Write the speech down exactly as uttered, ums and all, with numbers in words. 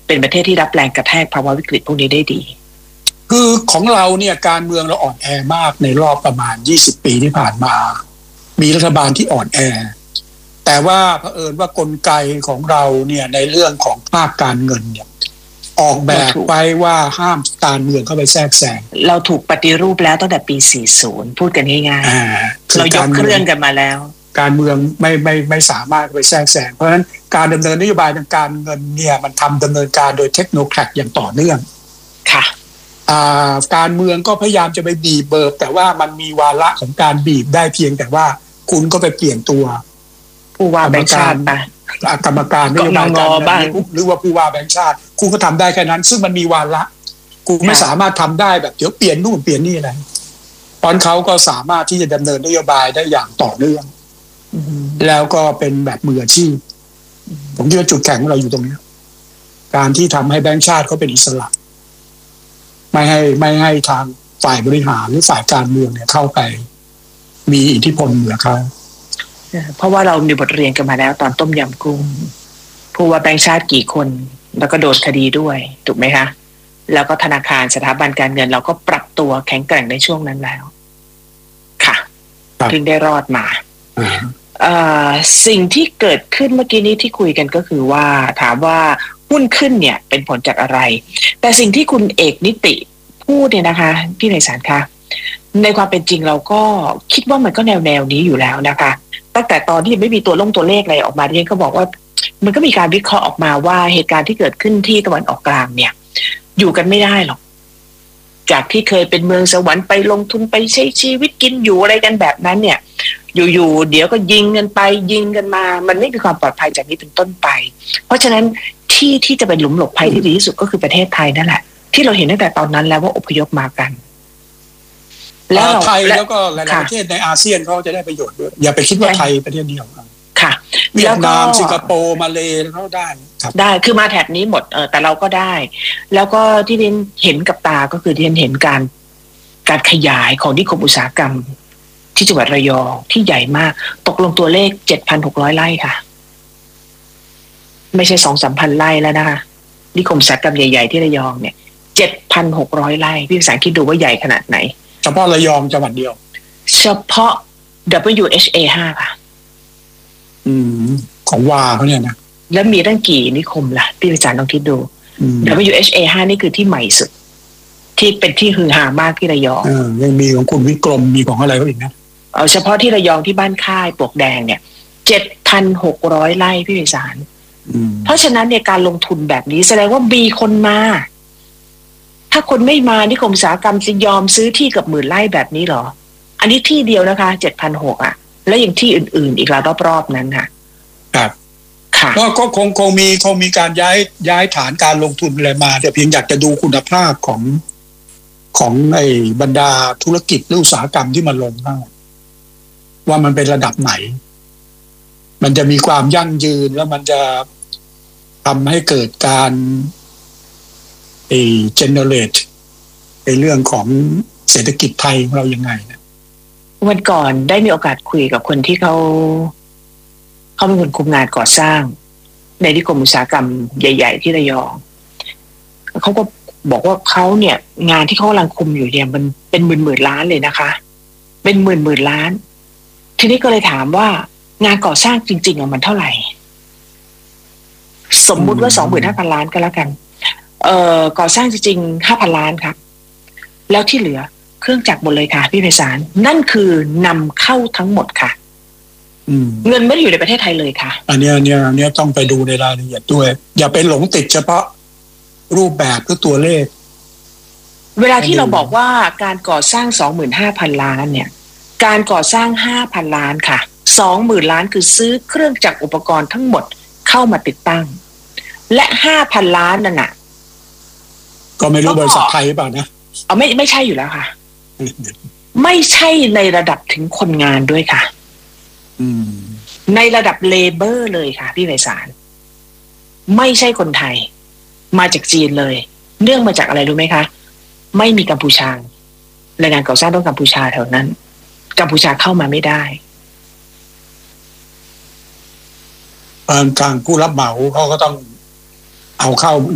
เป็นประเทศที่รับแรงกระแทกภาวะวิกฤตพวกนี้ได้ดีคือของเราเนี่ยการเมืองเราอ่อนแอมากในรอบประมาณยี่สิบปีที่ผ่านมามีรัฐบาลที่อ่อนแอแต่ว่าเผอิญว่ากลไกของเราเนี่ยในเรื่องของภาคการเงินเนี่ยออกแบบไว้ว่าห้ามการเมืองเข้าไปแทรกแซงเราถูกปฏิรูปแล้วตั้งแต่ปีสี่สิบพูดกันง่ายๆเรายกเครื่องกันมาแล้วการเมืองไม่ไม่ไม่สามารถไปแทรกแซงเพราะฉะนั้นการดำเนินนโยบายทางการเงินเนี่ยมันทำดำเนินการโดยเทคโนแครดอย่างต่อเนื่องค่ะการเมืองก็พยายามจะไปบีบเบิกแต่ว่ามันมีวาระของการบีบได้เพียงแต่ว่าคุณก็ไปเปลี่ยนตัวผู้ว่าแบงค์ชาติไปกรรมการนโยบายการเงินหรือว่าผู้ว่าแบงค์ชาติคุณก็ทำได้แค่นั้นซึ่งมันมีวาระคุณไม่สามารถทำได้แบบเดี๋ยวเปลี่ยนนู่นเปลี่ยนนี่อะไรตอนเขาก็สามารถที่จะดำเนินนโยบายได้อย่างต่อเนื่องแล้วก็เป็นแบบมืออาชีพผมคิดว่าจุดแข็งของเราอยู่ตรงนี้การที่ทำให้แบงค์ชาติเขาเป็นอิสระไม่ให้ไม่ให้ทางฝ่ายบริหารหรือฝ่ายการเมืองเนี่ยเข้าไปมีอิทธิพลเหนือเขาเพราะว่าเรามีบทเรียนกันมาแล้วตอนต้มยำกุ้งผู้ว่าแบงค์ชาติกี่คนแล้วก็โดนคดีด้วยถูกไหมคะแล้วก็ธนาคารสถาบันการเงินเราก็ปรับตัวแข็งแกร่งในช่วงนั้นแล้วค่ะถึงได้รอดมาสิ่งที่เกิดขึ้นเมื่อกี้นี้ที่คุยกันก็คือว่าถามว่าหุ้นขึ้นเนี่ยเป็นผลจากอะไรแต่สิ่งที่คุณเอกนิติพูดเนี่ยนะคะพี่ไพศาลคะในความเป็นจริงเราก็คิดว่ามันก็แนวแนวนี้อยู่แล้วนะคะตั้งแต่ตอนที่ไม่มีตัวลงตัวเลขอะไรออกมาที่เขาบอกว่ามันก็มีการวิเคราะห์ออกมาว่าเหตุการณ์ที่เกิดขึ้นที่ตะวันออกกลางเนี่ยอยู่กันไม่ได้หรอกจากที่เคยเป็นเมืองสวรรค์ไปลงทุนไปใช้ชีวิตกินอยู่อะไรกันแบบนั้นเนี่ยอยู่ๆเดี๋ยวก็ยิงกันไปยิงกันมามันไม่มีความปลอดภัยจากนี้เป็นต้นไปเพราะฉะนั้นที่ที่จะเป็นหลุมหลบภัยที่ดีที่สุดก็คือประเทศไทยนั่นแหละที่เราเห็นตั้งแต่ตอนนั้นแล้วว่าอพยพมากันแล้วไทยแล้วก็หลายๆประเทศในอาเซียนเขาจะได้ประโยชน์ด้วยอย่าไปคิดว่าไทยประเทศเดียวค่ะเวียดนามสิงคโปร์มาเลย์เขาได้ได้คือมาแถบนี้หมดเออแต่เราก็ได้แล้วก็ที่เรียนเห็นกับตาก็คือที่เรียนเห็นการการขยายของนิคมอุตสาหกรรมที่จังหวัดระยองที่ใหญ่มากตกลงตัวเลข เจ็ดพันหกร้อย ไร่ค่ะไม่ใช่ สองถึงสามพัน ไร่แล้วนะคะนิคมอุตสาหกรรมใหญ่ๆที่ระยองเนี่ย เจ็ดพันหกร้อย ไร่พี่ภาษาคิดดูว่าใหญ่ขนาดไหนเฉพาะระยองจังหวัดเดียวเฉพาะ ดับเบิลยู เอช เอ ห้า ค่ะอืมของวาเขาเนี่ยนะแล้วมีตั้งกี่นิคมล่ะพี่ภาษาลองคิดดู ดับเบิลยู เอช เอ ห้า นี่คือที่ใหม่สุดที่เป็นที่ฮือฮามากที่ระยองเออยังมีของคุณวิกรมมีของอะไรก็อีกนะเอาเฉพาะที่ระยองที่บ้านค่ายปลวกแดงเนี่ย เจ็ดพันหกร้อย ไร่พี่ภาษาเพราะฉะนั้นเนี่ยการลงทุนแบบนี้แสดงว่ามีคนมาถ้าคนไม่มานิคมอุตสาหกรรมจะยอมซื้อที่กับหมื่นไร่แบบนี้หรออันนี้ที่เดียวนะคะ เจ็ดพันหกร้อย อ่ะแล้วอย่างที่อื่นๆอีกรอบๆนั้นค่ะครับค่ะก็คงคงมีคงมีการย้ายย้ายฐานการลงทุนอะไรมาแต่เพียงอยากจะดูคุณภาพของของไอ้บรรดาธุรกิจหรืออุตสาหกรรมที่มันลงเข้าว่ามันเป็นระดับไหนมันจะมีความยั่งยืนแล้วมันจะทำให้เกิดการไอ้ generate ในเรื่องของเศรษฐกิจไทยของเรายังไงนะวันก่อนได้มีโอกาสคุยกับคนที่เขาเขาเป็นคนคุมงานก่อสร้างในนิคมอุตสาหกรรมใหญ่ๆที่ระยองเขาก็บอกว่าเขาเนี่ยงานที่เขากำลังคุมอยู่เนี่ยมันเป็นหมื่นหมื่นล้านเลยนะคะเป็นหมื่นหมื่นล้านทีนี้ก็เลยถามว่างานก่อสร้างจริงๆอ่ะมันเท่าไหร่สมมุติว่า สองหมื่นห้าพัน ล้านก็แล้วกันเอ่อก่อสร้างจริงๆ ห้าพัน ล้านครับแล้วที่เหลือเครื่องจักรหมดเลยค่ะพี่ไพศาลนั่นคือนำเข้าทั้งหมดค่ะเงินไม่ได้อยู่ในประเทศไทยเลยค่ะอันนี้อันนี้อันนี้ต้องไปดูในรายละเอียดด้วยอย่าไปหลงติดเฉพาะรูปแบบหรือตัวเลขเวลาที่เราบอกว่าการก่อสร้าง สองหมื่นห้าพัน ล้านเนี่ยการก่อสร้าง ห้าพัน ล้านค่ะ สองหมื่น ล้านคือซื้อเครื่องจักรอุปกรณ์ทั้งหมดเข้ามาติดตั้งและ ห้าพัน ล้านนั่นน่ะก็ไม่รู้บริษัทไทยหรือเปล่านะเอาไม่ไม่ใช่อยู่แล้วค่ะไม่ใช่ในระดับถึงคนงานด้วยค่ะในระดับเลเบอร์เลยค่ะพี่ไพศาลไม่ใช่คนไทยมาจากจีนเลยเนื่องมาจากอะไรรู้ไหมคะไม่มีกัมพูชาแรงงานก่อสร้างต้องกัมพูชาแถวนั้นกัมพูชาเข้ามาไม่ได้ทางผู้รับเหมาเขาก็ต้องเอาเข้า